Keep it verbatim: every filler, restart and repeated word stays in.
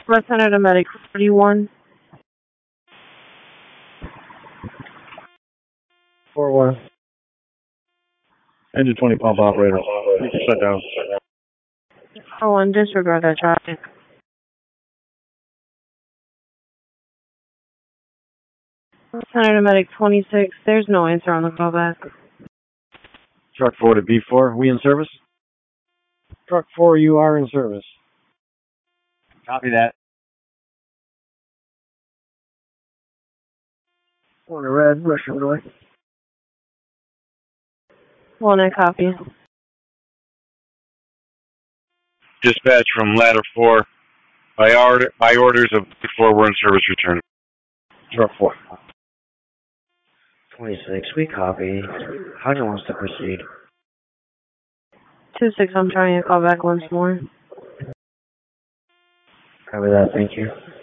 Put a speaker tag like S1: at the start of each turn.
S1: Representative Medic forty-one.
S2: four one.
S3: Engine twenty pump operator. Shut down.
S1: four one, disregard that traffic. Representative Medic twenty-six, there's no answer on the callback.
S3: Truck four to B four, we in service?
S2: Truck four, you are in service.
S3: Copy that.
S2: One red, Russian North.
S1: One, I copy.
S4: Dispatch from ladder four. By, order, by orders of B four, we're in service return.
S3: Truck four.
S2: twenty-six, we copy. Hunter wants to proceed.
S1: two six, I'm trying to call back once more.
S2: Copy that, thank you.